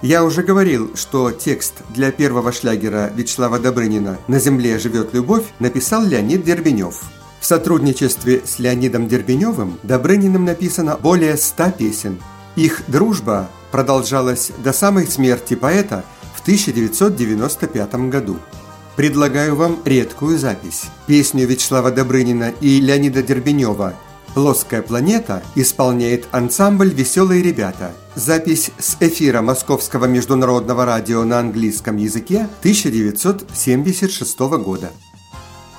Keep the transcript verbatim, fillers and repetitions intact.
Я уже говорил, что текст для первого шлягера Вячеслава Добрынина «На земле живет любовь» написал Леонид Дербенев. В сотрудничестве с Леонидом Дербеневым Добрыниным написано более ста песен. Их дружба продолжалась до самой смерти поэта в тысяча девятьсот девяносто пятом году. Предлагаю вам редкую запись. Песню Вячеслава Добрынина и Леонида Дербенева «Плоская планета» исполняет ансамбль «Веселые ребята». Запись с эфира Московского международного радио на английском языке тысяча девятьсот семьдесят шестого года.